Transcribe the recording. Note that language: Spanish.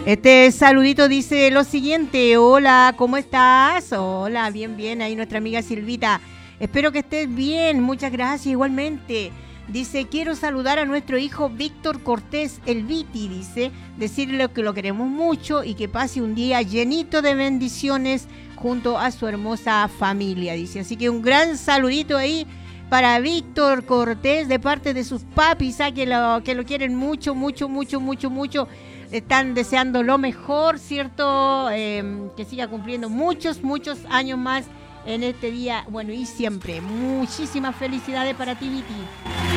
Este saludito dice lo siguiente: hola, ¿cómo estás? Hola, bien, bien, ahí nuestra amiga Silvita. Espero que estés bien, muchas gracias igualmente. Dice, quiero saludar a nuestro hijo Víctor Cortés, el Viti, dice, decirle que lo queremos mucho y que pase un día llenito de bendiciones junto a su hermosa familia, dice. Así que un gran saludito ahí para Víctor Cortés de parte de sus papis, que lo quieren mucho, mucho, mucho, mucho, mucho. Están deseando lo mejor, ¿cierto? Que siga cumpliendo muchos, muchos años más en este día, bueno, y siempre. Muchísimas felicidades para ti, Viti.